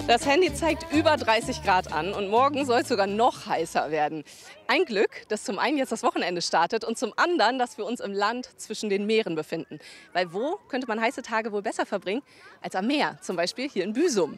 Das Handy zeigt über 30 Grad an und morgen soll es sogar noch heißer werden. Ein Glück, dass zum einen jetzt das Wochenende startet und zum anderen, dass wir uns im Land zwischen den Meeren befinden. Weil wo könnte man heiße Tage wohl besser verbringen als am Meer, zum Beispiel hier in Büsum.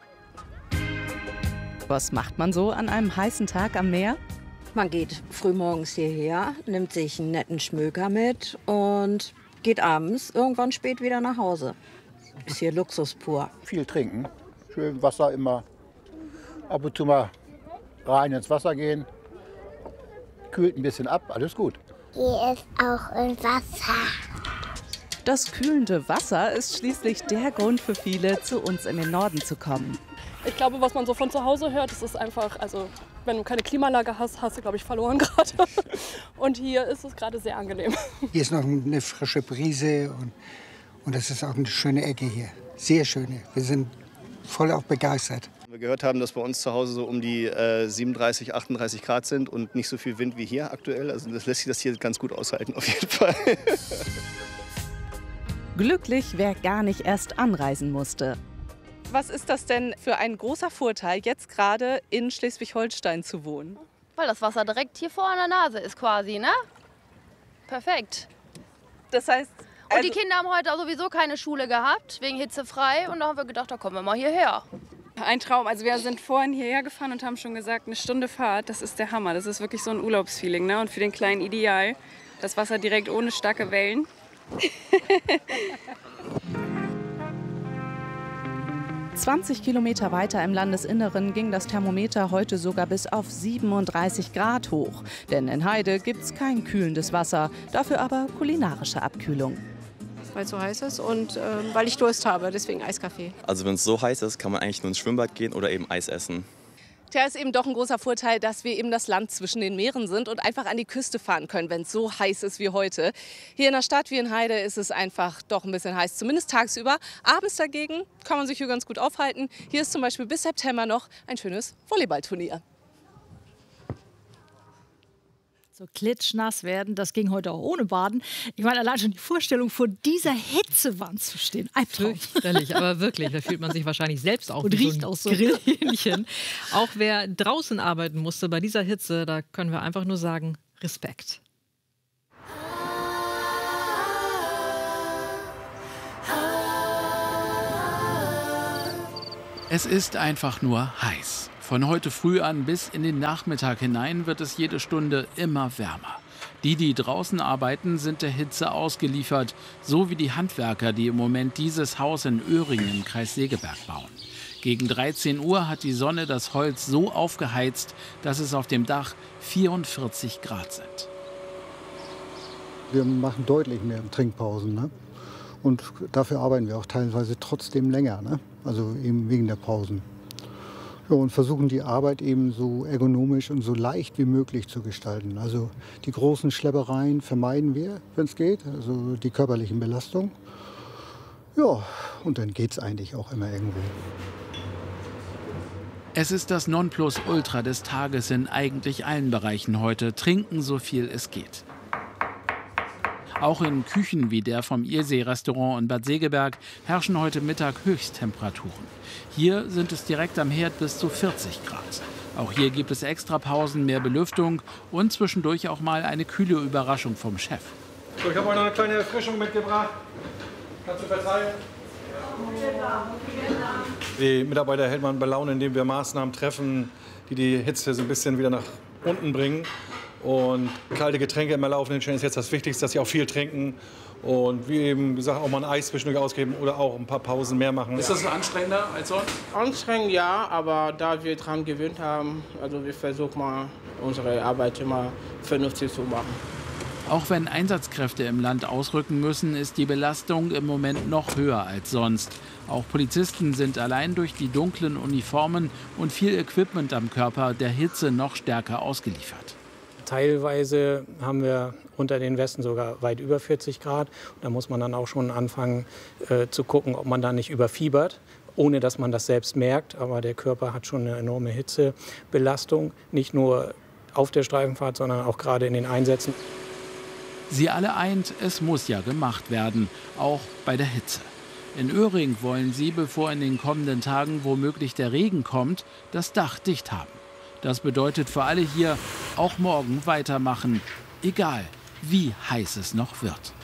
Was macht man so an einem heißen Tag am Meer? Man geht frühmorgens hierher, nimmt sich einen netten Schmöker mit und geht abends irgendwann spät wieder nach Hause. Ist hier Luxus pur. Viel trinken, schön Wasser immer, ab und zu mal rein ins Wasser gehen, kühlt ein bisschen ab, alles gut. Hier ist auch ein Wasser. Das kühlende Wasser ist schließlich der Grund für viele, zu uns in den Norden zu kommen. Ich glaube, was man so von zu Hause hört, das ist einfach, also wenn du keine Klimaanlage hast, hast du, glaube ich, verloren gerade. Und hier ist es gerade sehr angenehm. Hier ist noch eine frische Brise und das ist auch eine schöne Ecke hier. Sehr schöne. Wir sind voll auch begeistert. Wir gehört haben, dass bei uns zu Hause so um die 37, 38 Grad sind und nicht so viel Wind wie hier aktuell. Also das lässt sich das hier ganz gut aushalten auf jeden Fall. Glücklich, wer gar nicht erst anreisen musste. Was ist das denn für ein großer Vorteil, jetzt gerade in Schleswig-Holstein zu wohnen? Weil das Wasser direkt hier vor an der Nase ist quasi, ne? Perfekt. Das heißt... Und die Kinder haben heute sowieso keine Schule gehabt, wegen hitzefrei. Und da haben wir gedacht, da kommen wir mal hierher. Ein Traum. Also wir sind vorhin hierher gefahren und haben schon gesagt, eine Stunde Fahrt, das ist der Hammer. Das ist wirklich so ein Urlaubsfeeling, ne? Und für den Kleinen ideal. Das Wasser direkt ohne starke Wellen. 20 Kilometer weiter im Landesinneren ging das Thermometer heute sogar bis auf 37 Grad hoch. Denn in Heide gibt's kein kühlendes Wasser, dafür aber kulinarische Abkühlung. Weil es so heiß ist und weil ich Durst habe, deswegen Eiskaffee. Also wenn es so heiß ist, kann man eigentlich nur ins Schwimmbad gehen oder eben Eis essen. Tja, ist eben doch ein großer Vorteil, dass wir eben das Land zwischen den Meeren sind und einfach an die Küste fahren können, wenn es so heiß ist wie heute. Hier in der Stadt wie in Heide ist es einfach doch ein bisschen heiß, zumindest tagsüber. Abends dagegen kann man sich hier ganz gut aufhalten. Hier ist zum Beispiel bis September noch ein schönes Volleyballturnier. So klitschnass werden, das ging heute auch ohne Baden. Ich meine, allein schon die Vorstellung, vor dieser Hitzewand zu stehen. Albtraum. Fürchterlich, aber wirklich, da fühlt man sich wahrscheinlich selbst auch und wie riecht so ein auch so. Grillhähnchen. Auch wer draußen arbeiten musste bei dieser Hitze, da können wir einfach nur sagen, Respekt. Es ist einfach nur heiß. Von heute früh an bis in den Nachmittag hinein wird es jede Stunde immer wärmer. Die draußen arbeiten, sind der Hitze ausgeliefert, so wie die Handwerker, die im Moment dieses Haus in Öhringen im Kreis Segeberg bauen. Gegen 13 Uhr hat die Sonne das Holz so aufgeheizt, dass es auf dem Dach 44 Grad sind. Wir machen deutlich mehr Trinkpausen, ne? Und dafür arbeiten wir auch teilweise trotzdem länger, ne? Also eben wegen der Pausen. Ja, und versuchen die Arbeit eben so ergonomisch und so leicht wie möglich zu gestalten. Also die großen Schleppereien vermeiden wir, wenn es geht, also die körperlichen Belastungen. Ja, und dann geht es eigentlich auch immer irgendwo. Es ist das Nonplusultra des Tages in eigentlich allen Bereichen heute. Trinken, so viel es geht. Auch in Küchen wie der vom Irsee-Restaurant in Bad Segeberg herrschen heute Mittag Höchsttemperaturen. Hier sind es direkt am Herd bis zu 40 Grad. Auch hier gibt es Extrapausen, mehr Belüftung und zwischendurch auch mal eine kühle Überraschung vom Chef. So, ich habe euch noch eine kleine Erfrischung mitgebracht. Kannst du verteilen? Die Mitarbeiter hält man bei Laune, indem wir Maßnahmen treffen, die die Hitze so ein bisschen wieder nach unten bringen. Und kalte Getränke immer laufenden stellen ist jetzt das Wichtigste, dass sie auch viel trinken. Und wie eben gesagt, auch mal ein Eis zwischendurch ausgeben oder auch ein paar Pausen mehr machen. Ist das anstrengender als sonst? Anstrengend ja, aber da wir daran gewöhnt haben, also wir versuchen mal unsere Arbeit immer vernünftig zu machen. Auch wenn Einsatzkräfte im Land ausrücken müssen, ist die Belastung im Moment noch höher als sonst. Auch Polizisten sind allein durch die dunklen Uniformen und viel Equipment am Körper der Hitze noch stärker ausgeliefert. Teilweise haben wir unter den Westen sogar weit über 40 Grad. Da muss man dann auch schon anfangen zu gucken, ob man da nicht überfiebert, ohne dass man das selbst merkt. Aber der Körper hat schon eine enorme Hitzebelastung, nicht nur auf der Streifenfahrt, sondern auch gerade in den Einsätzen. Sie alle eint, es muss ja gemacht werden, auch bei der Hitze. In Öhring wollen sie, bevor in den kommenden Tagen womöglich der Regen kommt, das Dach dicht haben. Das bedeutet für alle hier, auch morgen weitermachen, egal wie heiß es noch wird.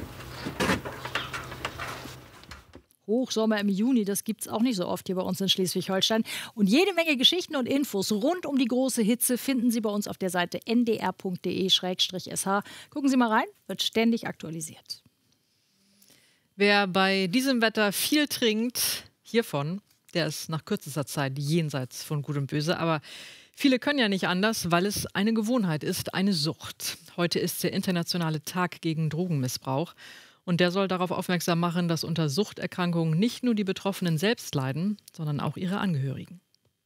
Hochsommer im Juni, das gibt es auch nicht so oft hier bei uns in Schleswig-Holstein. Und jede Menge Geschichten und Infos rund um die große Hitze finden Sie bei uns auf der Seite ndr.de/sh. Gucken Sie mal rein, wird ständig aktualisiert. Wer bei diesem Wetter viel trinkt, hiervon, der ist nach kürzester Zeit jenseits von Gut und Böse. Aber viele können ja nicht anders, weil es eine Gewohnheit ist, eine Sucht. Heute ist der internationale Tag gegen Drogenmissbrauch. Und der soll darauf aufmerksam machen, dass unter Suchterkrankungen nicht nur die Betroffenen selbst leiden, sondern auch ihre Angehörigen.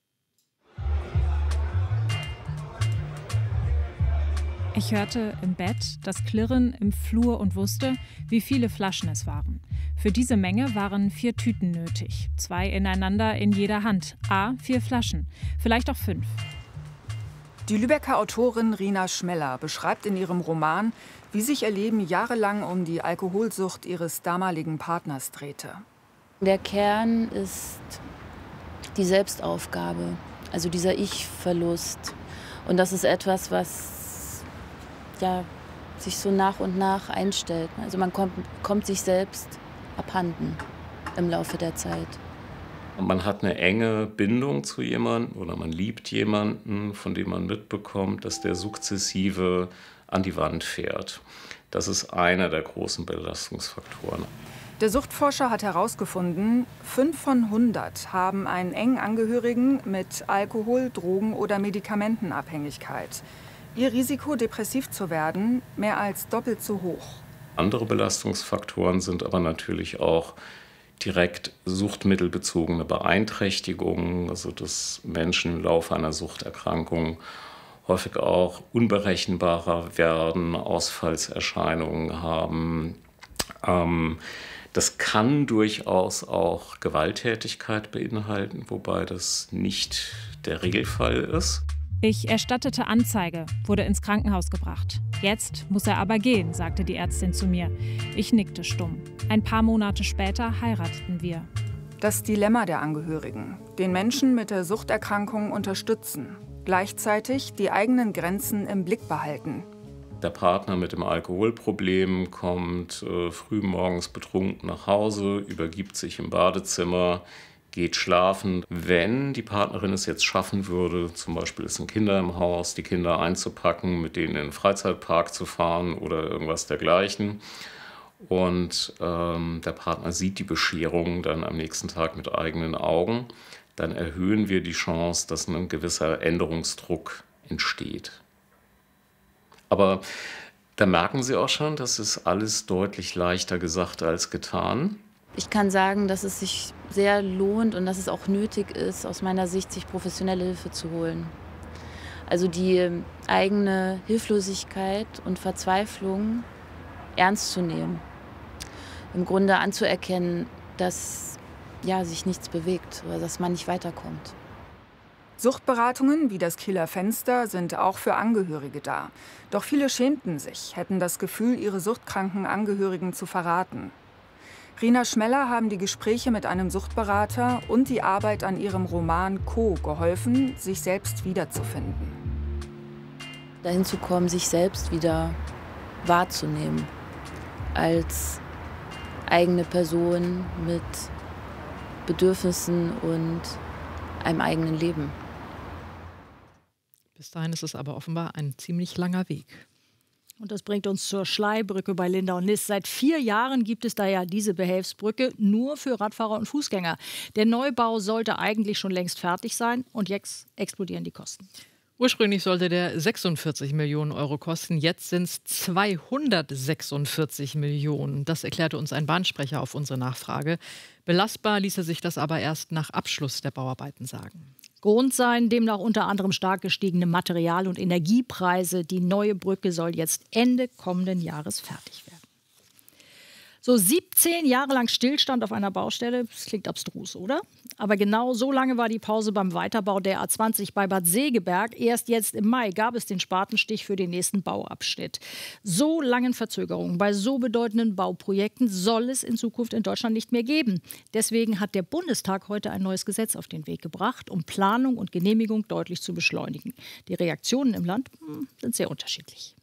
Ich hörte im Bett das Klirren im Flur und wusste, wie viele Flaschen es waren. Für diese Menge waren 4 Tüten nötig. 2 ineinander in jeder Hand. 4 Flaschen, vielleicht auch 5. Die Lübecker Autorin Rina Schmeller beschreibt in ihrem Roman, wie sich ihr Leben jahrelang um die Alkoholsucht ihres damaligen Partners drehte. Der Kern ist die Selbstaufgabe, also dieser Ich-Verlust. Und das ist etwas, was sich so nach und nach einstellt. Also man kommt sich selbst abhanden im Laufe der Zeit. Man hat eine enge Bindung zu jemandem oder man liebt jemanden, von dem man mitbekommt, dass der sukzessive an die Wand fährt. Das ist einer der großen Belastungsfaktoren. Der Suchtforscher hat herausgefunden, 5 von 100 haben einen engen Angehörigen mit Alkohol-, Drogen- oder Medikamentenabhängigkeit. Ihr Risiko, depressiv zu werden, mehr als doppelt so hoch. Andere Belastungsfaktoren sind aber natürlich auch direkt suchtmittelbezogene Beeinträchtigungen, also dass Menschen im Laufe einer Suchterkrankung häufig auch unberechenbarer werden, Ausfallserscheinungen haben. Das kann durchaus auch Gewalttätigkeit beinhalten, wobei das nicht der Regelfall ist. Ich erstattete Anzeige, wurde ins Krankenhaus gebracht. Jetzt muss er aber gehen, sagte die Ärztin zu mir. Ich nickte stumm. Ein paar Monate später heirateten wir. Das Dilemma der Angehörigen: den Menschen mit der Suchterkrankung unterstützen, gleichzeitig die eigenen Grenzen im Blick behalten. Der Partner mit dem Alkoholproblem kommt früh morgens betrunken nach Hause, übergibt sich im Badezimmer, geht schlafen. Wenn die Partnerin es jetzt schaffen würde, zum Beispiel es sind Kinder im Haus, die Kinder einzupacken, mit denen in den Freizeitpark zu fahren oder irgendwas dergleichen, und der Partner sieht die Bescherung dann am nächsten Tag mit eigenen Augen, dann erhöhen wir die Chance, dass ein gewisser Änderungsdruck entsteht. Aber da merken Sie auch schon, das ist alles deutlich leichter gesagt als getan. Ich kann sagen, dass es sich sehr lohnt und dass es auch nötig ist, aus meiner Sicht, sich professionelle Hilfe zu holen. Also die eigene Hilflosigkeit und Verzweiflung ernst zu nehmen. Im Grunde anzuerkennen, dass sich nichts bewegt oder dass man nicht weiterkommt. Suchtberatungen wie das Kieler Fenster sind auch für Angehörige da. Doch viele schämten sich, hätten das Gefühl, ihre suchtkranken Angehörigen zu verraten. Rina Schmeller haben die Gespräche mit einem Suchtberater und die Arbeit an ihrem Roman Co. geholfen, sich selbst wiederzufinden. Dahin zu kommen, sich selbst wieder wahrzunehmen als eigene Person mit Bedürfnissen und einem eigenen Leben. Bis dahin ist es aber offenbar ein ziemlich langer Weg. Und das bringt uns zur Schleybrücke bei Lindau und Nis. Seit 4 Jahren gibt es da ja diese Behelfsbrücke nur für Radfahrer und Fußgänger. Der Neubau sollte eigentlich schon längst fertig sein und jetzt explodieren die Kosten. Ursprünglich sollte der 46 Millionen Euro kosten, jetzt sind es 246 Millionen. Das erklärte uns ein Bahnsprecher auf unsere Nachfrage. Belastbar ließe sich das aber erst nach Abschluss der Bauarbeiten sagen. Grund seien demnach unter anderem stark gestiegene Material- und Energiepreise. Die neue Brücke soll jetzt Ende kommenden Jahres fertig werden. So 17 Jahre lang Stillstand auf einer Baustelle, das klingt abstrus, oder? Aber genau so lange war die Pause beim Weiterbau der A20 bei Bad Segeberg. Erst jetzt im Mai gab es den Spatenstich für den nächsten Bauabschnitt. So langen Verzögerungen bei so bedeutenden Bauprojekten soll es in Zukunft in Deutschland nicht mehr geben. Deswegen hat der Bundestag heute ein neues Gesetz auf den Weg gebracht, um Planung und Genehmigung deutlich zu beschleunigen. Die Reaktionen im Land sind sehr unterschiedlich.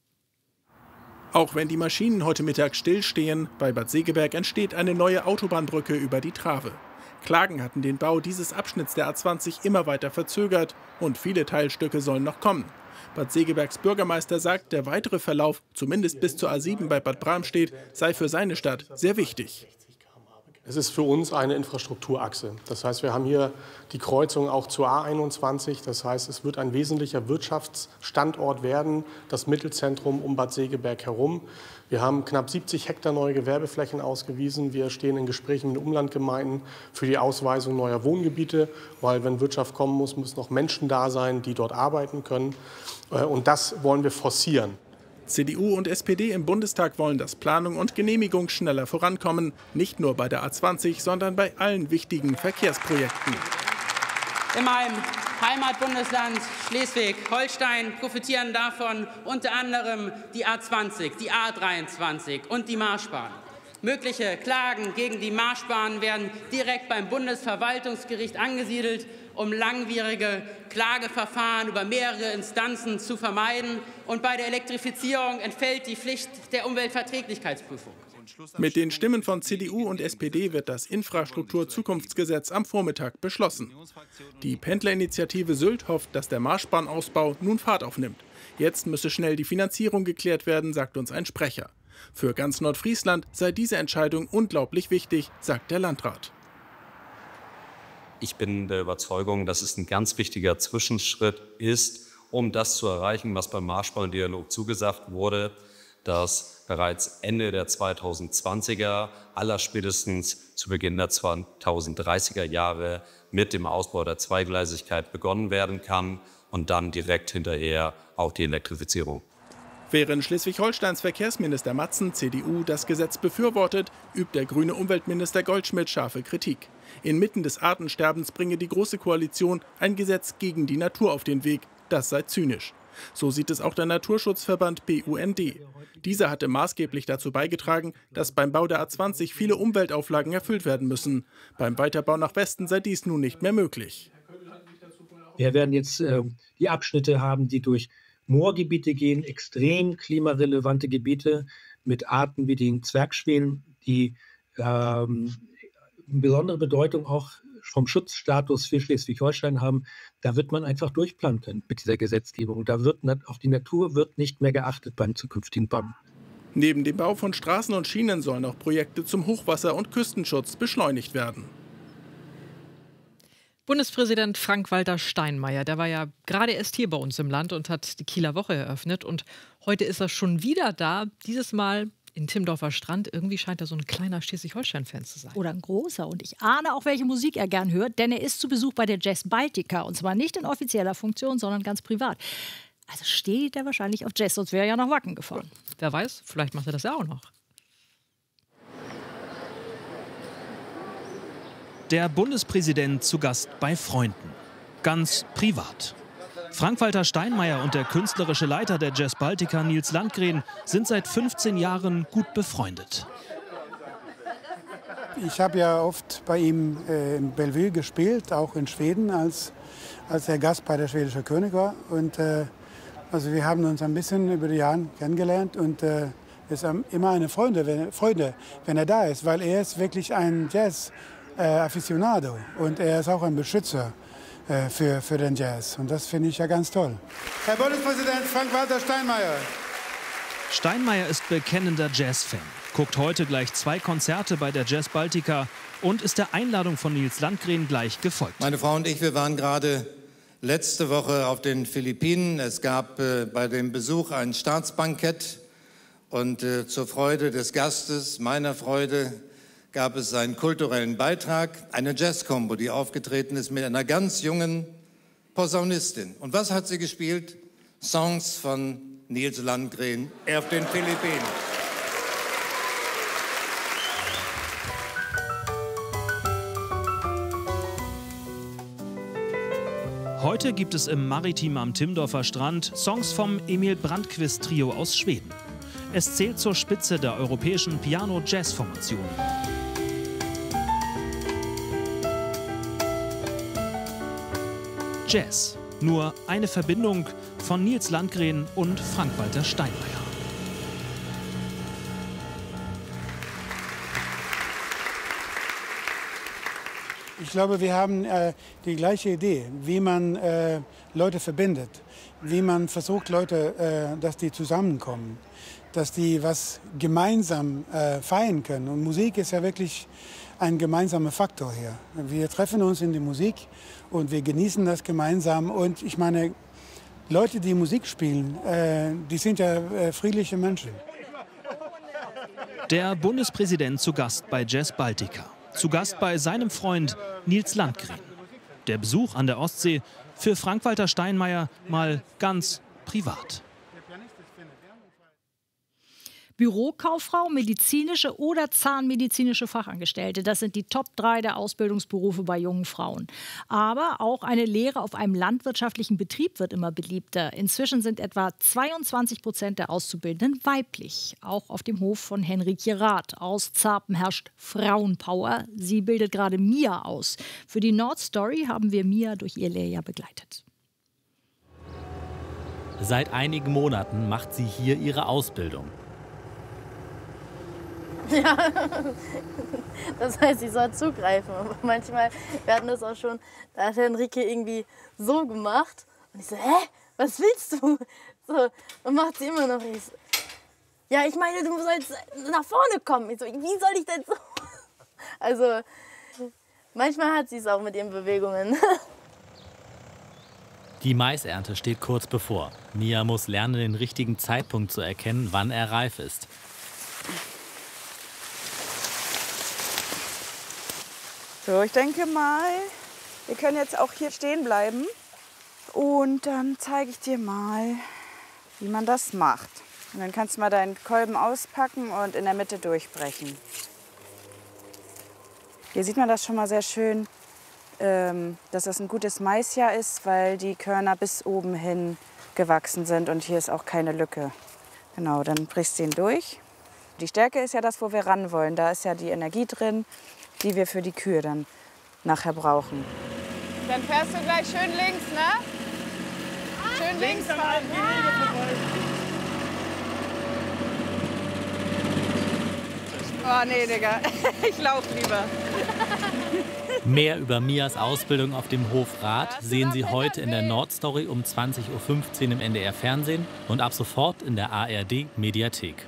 Auch wenn die Maschinen heute Mittag stillstehen, bei Bad Segeberg entsteht eine neue Autobahnbrücke über die Trave. Klagen hatten den Bau dieses Abschnitts der A20 immer weiter verzögert und viele Teilstücke sollen noch kommen. Bad Segebergs Bürgermeister sagt, der weitere Verlauf, zumindest bis zur A7 bei Bad Bramstedt, sei für seine Stadt sehr wichtig. Es ist für uns eine Infrastrukturachse. Das heißt, wir haben hier die Kreuzung auch zur A21. Das heißt, es wird ein wesentlicher Wirtschaftsstandort werden, das Mittelzentrum um Bad Segeberg herum. Wir haben knapp 70 Hektar neue Gewerbeflächen ausgewiesen. Wir stehen in Gesprächen mit den Umlandgemeinden für die Ausweisung neuer Wohngebiete, weil wenn Wirtschaft kommen muss, müssen auch Menschen da sein, die dort arbeiten können. Und das wollen wir forcieren. CDU und SPD im Bundestag wollen, dass Planung und Genehmigung schneller vorankommen. Nicht nur bei der A20, sondern bei allen wichtigen Verkehrsprojekten. In meinem Heimatbundesland Schleswig-Holstein profitieren davon unter anderem die A20, die A23 und die Marschbahn. Mögliche Klagen gegen die Marschbahn werden direkt beim Bundesverwaltungsgericht angesiedelt, um langwierige Klageverfahren über mehrere Instanzen zu vermeiden. Und bei der Elektrifizierung entfällt die Pflicht der Umweltverträglichkeitsprüfung. Mit den Stimmen von CDU und SPD wird das Infrastrukturzukunftsgesetz am Vormittag beschlossen. Die Pendlerinitiative Sylt hofft, dass der Marschbahnausbau nun Fahrt aufnimmt. Jetzt müsse schnell die Finanzierung geklärt werden, sagt uns ein Sprecher. Für ganz Nordfriesland sei diese Entscheidung unglaublich wichtig, sagt der Landrat. Ich bin der Überzeugung, dass es ein ganz wichtiger Zwischenschritt ist, um das zu erreichen, was beim Marschbahndialog zugesagt wurde, dass bereits Ende der 2020er, allerspätestens zu Beginn der 2030er Jahre mit dem Ausbau der Zweigleisigkeit begonnen werden kann und dann direkt hinterher auch die Elektrifizierung. Während Schleswig-Holsteins Verkehrsminister Matzen, CDU, das Gesetz befürwortet, übt der grüne Umweltminister Goldschmidt scharfe Kritik. Inmitten des Artensterbens bringe die Große Koalition ein Gesetz gegen die Natur auf den Weg. Das sei zynisch. So sieht es auch der Naturschutzverband BUND. Dieser hatte maßgeblich dazu beigetragen, dass beim Bau der A20 viele Umweltauflagen erfüllt werden müssen. Beim Weiterbau nach Westen sei dies nun nicht mehr möglich. Wir werden jetzt die Abschnitte haben, die durch Moorgebiete gehen, extrem klimarelevante Gebiete mit Arten wie den Zwergschwänen, die besondere Bedeutung auch vom Schutzstatus für Schleswig-Holstein haben. Da wird man einfach durchplanen können mit dieser Gesetzgebung. Da wird auf die Natur wird nicht mehr geachtet beim zukünftigen Bauen. Neben dem Bau von Straßen und Schienen sollen auch Projekte zum Hochwasser- und Küstenschutz beschleunigt werden. Bundespräsident Frank-Walter Steinmeier, der war ja gerade erst hier bei uns im Land und hat die Kieler Woche eröffnet. Und heute ist er schon wieder da, dieses Mal in Timmendorfer Strand. Irgendwie scheint er so ein kleiner Schleswig-Holstein-Fan zu sein. Oder ein großer. Und ich ahne auch, welche Musik er gern hört, denn er ist zu Besuch bei der Jazz Baltica. Und zwar nicht in offizieller Funktion, sondern ganz privat. Also steht er wahrscheinlich auf Jazz, sonst wäre er ja nach Wacken gefahren. Wer weiß, vielleicht macht er das ja auch noch. Der Bundespräsident zu Gast bei Freunden. Ganz privat. Frank-Walter Steinmeier und der künstlerische Leiter der Jazz Baltica, Nils Landgren, sind seit 15 Jahren gut befreundet. Ich habe ja oft bei ihm in Bellevue gespielt, auch in Schweden, als er Gast bei der schwedischen König war. Und also wir haben uns ein bisschen über die Jahre kennengelernt und es ist immer eine Freude, wenn er da ist, weil er ist wirklich ein Jazz-Aficionado und er ist auch ein Beschützer für den Jazz. Und das finde ich ja ganz toll. Herr Bundespräsident Frank-Walter Steinmeier. Steinmeier ist bekennender Jazz-Fan, guckt heute gleich 2 Konzerte bei der Jazz Baltica und ist der Einladung von Nils Landgren gleich gefolgt. Meine Frau und ich, wir waren gerade letzte Woche auf den Philippinen. Es gab bei dem Besuch ein Staatsbankett und zur Freude des Gastes, meiner Freude, gab es einen kulturellen Beitrag, eine Jazz-Kombo, die aufgetreten ist mit einer ganz jungen Posaunistin. Und was hat sie gespielt? Songs von Nils Landgren auf den Philippinen. Heute gibt es im Maritim am Timmendorfer Strand Songs vom Emil Brandqvist Trio aus Schweden. Es zählt zur Spitze der europäischen Piano-Jazz-Formation. Jazz, nur eine Verbindung von Nils Landgren und Frank-Walter Steinmeier. Ich glaube, wir haben die gleiche Idee, wie man Leute verbindet, wie man versucht, Leute, dass die zusammenkommen, dass die was gemeinsam feiern können. Und Musik ist ja wirklich ein gemeinsamer Faktor hier. Wir treffen uns in der Musik und wir genießen das gemeinsam. Und ich meine, Leute, die Musik spielen, die sind ja friedliche Menschen. Der Bundespräsident zu Gast bei Jazz Baltica. Zu Gast bei seinem Freund Nils Landgren. Der Besuch an der Ostsee für Frank-Walter Steinmeier mal ganz privat. Bürokauffrau, medizinische oder zahnmedizinische Fachangestellte. Das sind die Top 3 der Ausbildungsberufe bei jungen Frauen. Aber auch eine Lehre auf einem landwirtschaftlichen Betrieb wird immer beliebter. Inzwischen sind etwa 22% der Auszubildenden weiblich. Auch auf dem Hof von Henrike Rath aus Zarpen herrscht Frauenpower. Sie bildet gerade Mia aus. Für die Nordstory haben wir Mia durch ihr Lehrjahr begleitet. Seit einigen Monaten macht sie hier ihre Ausbildung. Ja, das heißt, ich soll zugreifen. Aber manchmal, wir hatten das auch schon, da hat Henrike irgendwie so gemacht. Und ich so, hä, was willst du? So, und macht sie immer noch. Ich so, ja, ich meine, du sollst nach vorne kommen. Ich so, wie soll ich denn so? Also, manchmal hat sie es auch mit ihren Bewegungen. Die Maisernte steht kurz bevor. Mia muss lernen, den richtigen Zeitpunkt zu erkennen, wann er reif ist. So, ich denke mal, wir können jetzt auch hier stehen bleiben. Und dann zeige ich dir mal, wie man das macht. Und dann kannst du mal deinen Kolben auspacken und in der Mitte durchbrechen. Hier sieht man das schon mal sehr schön, dass das ein gutes Maisjahr ist, weil die Körner bis oben hin gewachsen sind und hier ist auch keine Lücke. Genau, dann brichst du ihn durch. Die Stärke ist ja das, wo wir ran wollen. Da ist ja die Energie drin, die wir für die Kühe dann nachher brauchen. Dann fährst du gleich schön links, ne? Schön links fahren. Oh nee, Digga, ich lauf lieber. Mehr über Mias Ausbildung auf dem Hof Rath sehen Sie heute in der Nordstory um 20:15 Uhr im NDR Fernsehen und ab sofort in der ARD Mediathek.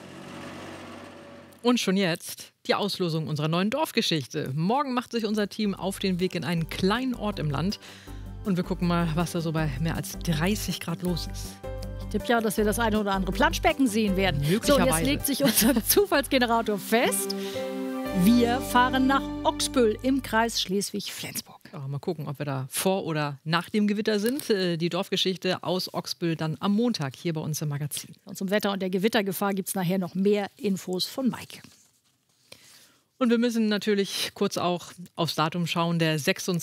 Und schon jetzt die Auslosung unserer neuen Dorfgeschichte. Morgen macht sich unser Team auf den Weg in einen kleinen Ort im Land. Und wir gucken mal, was da so bei mehr als 30 Grad los ist. Ich tippe ja, dass wir das eine oder andere Planschbecken sehen werden. So, und jetzt legt sich unser Zufallsgenerator fest. Wir fahren nach Oxbüll im Kreis Schleswig-Flensburg. Ja, mal gucken, ob wir da vor oder nach dem Gewitter sind. Die Dorfgeschichte aus Oxbüll dann am Montag hier bei uns im Magazin. Und zum Wetter und der Gewittergefahr gibt es nachher noch mehr Infos von Maike. Und wir müssen natürlich kurz auch aufs Datum schauen, der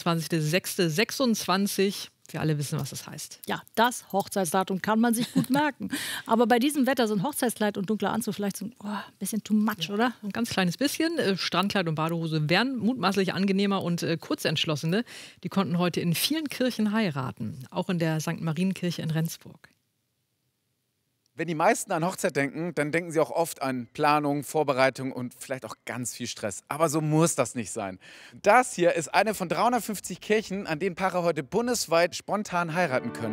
26.06.26. Wir alle wissen, was das heißt. Ja, das Hochzeitsdatum kann man sich gut merken. Aber bei diesem Wetter so ein Hochzeitskleid und dunkler Anzug vielleicht so ein bisschen too much, oder? Ein ganz kleines bisschen. Strandkleid und Badehose wären mutmaßlich angenehmer und Kurzentschlossene. Die konnten heute in vielen Kirchen heiraten. Auch in der St. Marienkirche in Rendsburg. Wenn die meisten an Hochzeit denken, dann denken sie auch oft an Planung, Vorbereitung und vielleicht auch ganz viel Stress. Aber so muss das nicht sein. Das hier ist eine von 350 Kirchen, an denen Paare heute bundesweit spontan heiraten können.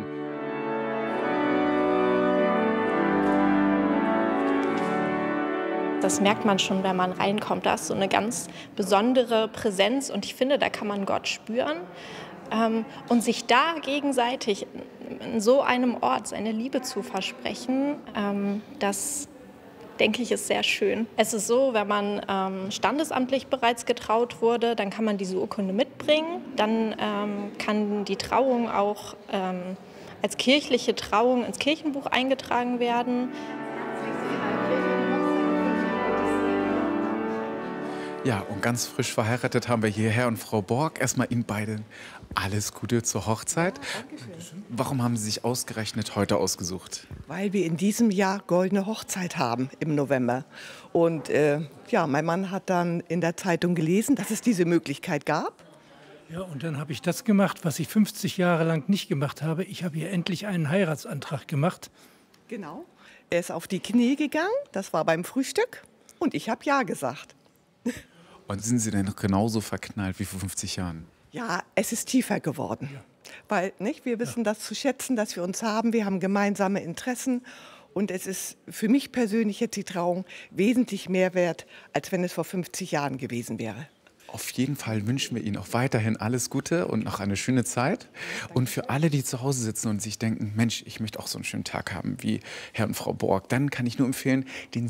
Das merkt man schon, wenn man reinkommt. Da ist so eine ganz besondere Präsenz und ich finde, da kann man Gott spüren. Und sich da gegenseitig in so einem Ort seine Liebe zu versprechen, das, denke ich, ist sehr schön. Es ist so, wenn man standesamtlich bereits getraut wurde, dann kann man diese Urkunde mitbringen. Dann kann die Trauung auch als kirchliche Trauung ins Kirchenbuch eingetragen werden. Ja, und ganz frisch verheiratet haben wir hier Herr und Frau Borg. Erstmal Ihnen beiden alles Gute zur Hochzeit. Warum haben Sie sich ausgerechnet heute ausgesucht? Weil wir in diesem Jahr goldene Hochzeit haben im November. Und mein Mann hat dann in der Zeitung gelesen, dass es diese Möglichkeit gab. Ja, und dann habe ich das gemacht, was ich 50 Jahre lang nicht gemacht habe. Ich habe hier endlich einen Heiratsantrag gemacht. Genau. Er ist auf die Knie gegangen, das war beim Frühstück. Und ich habe Ja gesagt. Und sind Sie denn noch genauso verknallt wie vor 50 Jahren? Ja, es ist tiefer geworden. Ja. Weil wir wissen das zu schätzen, dass wir uns haben. Wir haben gemeinsame Interessen. Und es ist für mich persönlich jetzt die Trauung wesentlich mehr wert, als wenn es vor 50 Jahren gewesen wäre. Auf jeden Fall wünschen wir Ihnen auch weiterhin alles Gute und noch eine schöne Zeit. Und für alle, die zu Hause sitzen und sich denken, Mensch, ich möchte auch so einen schönen Tag haben wie Herr und Frau Borg, dann kann ich nur empfehlen, den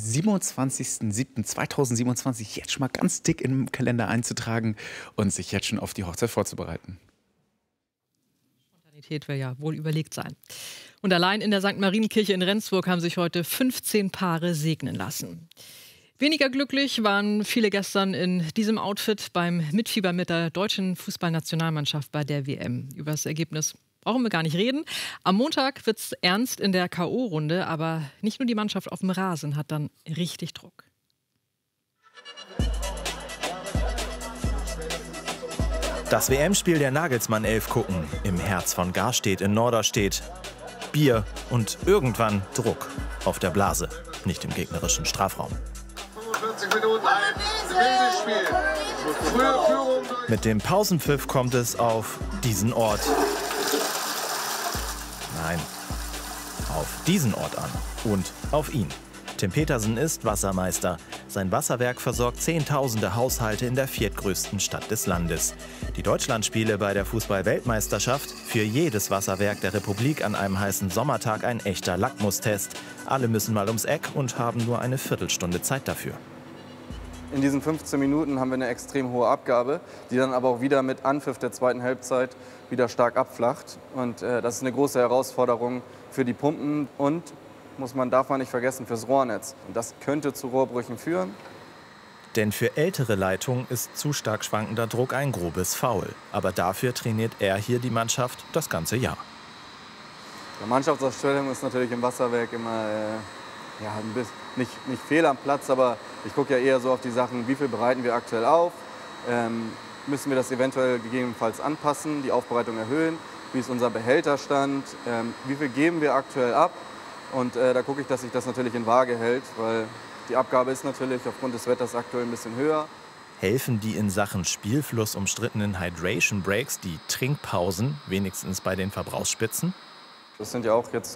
27.07.2027 jetzt schon mal ganz dick im Kalender einzutragen und sich jetzt schon auf die Hochzeit vorzubereiten. Spontanität wird ja wohl überlegt sein. Und allein in der St. Marienkirche in Rendsburg haben sich heute 15 Paare segnen lassen. Weniger glücklich waren viele gestern in diesem Outfit beim Mitfiebern mit der deutschen Fußballnationalmannschaft bei der WM. Über das Ergebnis brauchen wir gar nicht reden. Am Montag wird es ernst in der K.O.-Runde, aber nicht nur die Mannschaft auf dem Rasen hat dann richtig Druck. Das WM-Spiel der Nagelsmann 11 gucken, im Herz von Garstedt in Norderstedt. Bier und irgendwann Druck auf der Blase, nicht im gegnerischen Strafraum. 45 Minuten ein wildes Spiel. Frühe Führung. Mit dem Pausenpfiff kommt es auf diesen Ort. Nein, auf diesen Ort an und auf ihn. Tim Petersen ist Wassermeister. Sein Wasserwerk versorgt Zehntausende Haushalte in der viertgrößten Stadt des Landes. Die Deutschlandspiele bei der Fußball-Weltmeisterschaft, für jedes Wasserwerk der Republik an einem heißen Sommertag ein echter Lackmustest. Alle müssen mal ums Eck und haben nur eine Viertelstunde Zeit dafür. In diesen 15 Minuten haben wir eine extrem hohe Abgabe, die dann aber auch wieder mit Anpfiff der zweiten Halbzeit wieder stark abflacht. Und das ist eine große Herausforderung für die Pumpen und darf man nicht vergessen, fürs Rohrnetz. Und das könnte zu Rohrbrüchen führen. Denn für ältere Leitungen ist zu stark schwankender Druck ein grobes Foul. Aber dafür trainiert er hier die Mannschaft das ganze Jahr. Die Mannschaftsaufstellung ist natürlich im Wasserwerk immer nicht fehl am Platz, aber ich gucke ja eher so auf die Sachen, wie viel bereiten wir aktuell auf, müssen wir das eventuell gegebenenfalls anpassen, die Aufbereitung erhöhen, wie ist unser Behälterstand, wie viel geben wir aktuell ab. Und da gucke ich, dass sich das natürlich in Waage hält, weil die Abgabe ist natürlich aufgrund des Wetters aktuell ein bisschen höher. Helfen die in Sachen Spielfluss umstrittenen Hydration Breaks, die Trinkpausen, wenigstens bei den Verbrauchsspitzen? Das sind ja auch jetzt